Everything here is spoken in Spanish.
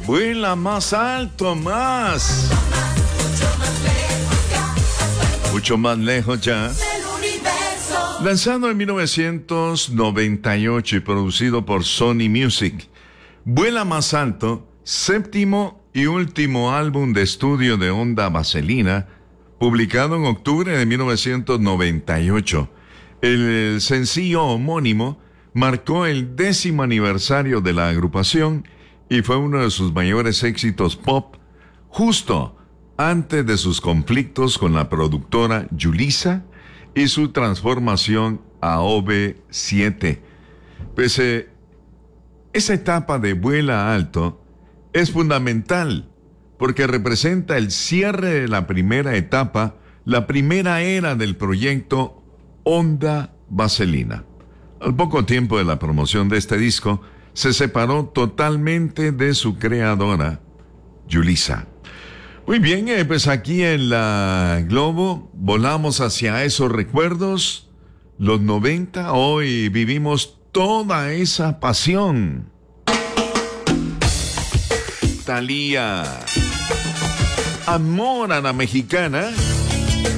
Vuela más alto, más. Mucho más lejos ya. Lanzado en 1998 y producido por Sony Music. Vuela más alto, séptimo y último álbum de estudio de Onda Vaselina, publicado en octubre de 1998. El sencillo homónimo marcó el 10º aniversario de la agrupación y fue uno de sus mayores éxitos pop, justo antes de sus conflictos con la productora Yulisa y su transformación a OV7. Esa etapa de Vuela Alto es fundamental porque representa el cierre de la primera etapa, la primera era del proyecto Onda Vaselina. Al poco tiempo de la promoción de este disco, se separó totalmente de su creadora, Yulisa. Muy bien, pues aquí en la Globo volamos hacia esos recuerdos, los 90, hoy vivimos toda esa pasión. Thalía, Amor a la Mexicana.